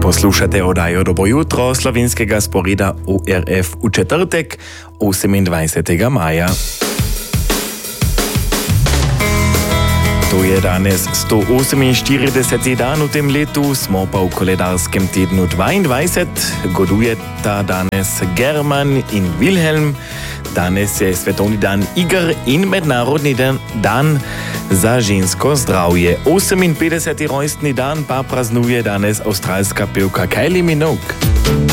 Poslušate oddajo Dobro jutro slovenskega sporeda ORF v četrtek, 28. maja. To je danes 148. dan v tem letu, smo pa v koledarskem tednu 22. Godujeta danes German in Wilhelm. Danes je svetovni dan iger in mednarodni dan za žensko zdravje. 58. rojstni dan pa praznuje danes avstralska pevka Kylie Minogue.